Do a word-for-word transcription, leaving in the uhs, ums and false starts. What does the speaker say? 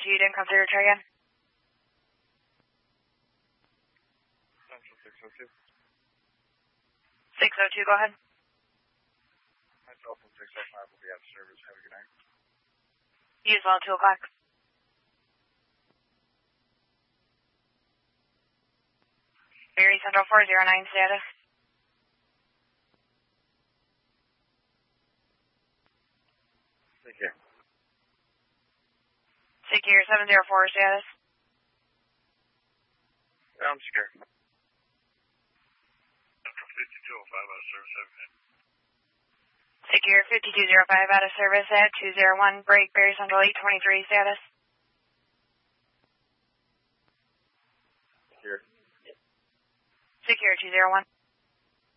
two, you didn't come through, try again. Central six oh two. six oh two, go ahead. Myself and six oh five will be out of service. Have a good night. You as well, two o'clock. Berry Central four zero nine status. Take care. Secure seven zero four status. Yeah, I'm scared. Central fifty-two oh five out of service. Have a good night. Secure fifty-two oh five out of service at two zero one, break Berry Central eight twenty-three status. Secure. Secure two zero one.